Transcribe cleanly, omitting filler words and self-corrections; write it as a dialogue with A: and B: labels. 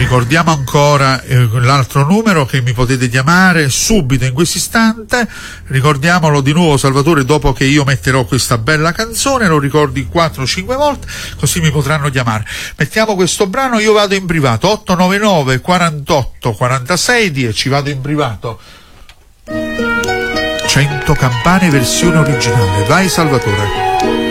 A: Ricordiamo ancora l'altro numero che mi potete chiamare subito in questo istante. Ricordiamolo di nuovo, Salvatore, dopo che io metterò questa bella canzone, lo ricordi 4-5 volte, così mi potranno chiamare. Mettiamo questo brano, io vado in privato 899 48 46 10, vado in privato. 100 campane versione originale. Vai Salvatore.